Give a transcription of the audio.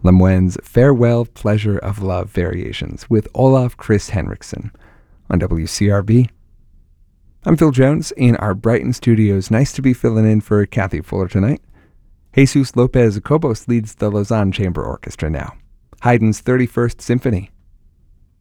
Lemoine's Farewell Pleasure of Love Variations with Olaf Chris Henriksen on WCRB. I'm Phil Jones in our Brighton studios. Nice to be filling in for Kathy Fuller tonight. Jesus Lopez Cobos leads the Lausanne Chamber Orchestra now. Haydn's 31st Symphony